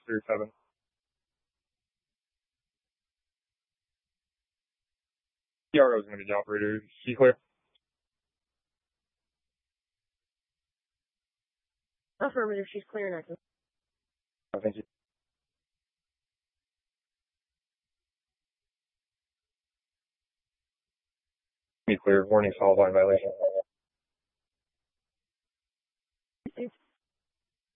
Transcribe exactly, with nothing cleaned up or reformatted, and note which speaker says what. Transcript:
Speaker 1: Clear seven. P R O is going to be the operator. She clear.
Speaker 2: Affirmative, she's clear and active.
Speaker 1: Oh, thank you. Be clear. Warning, solid line violation.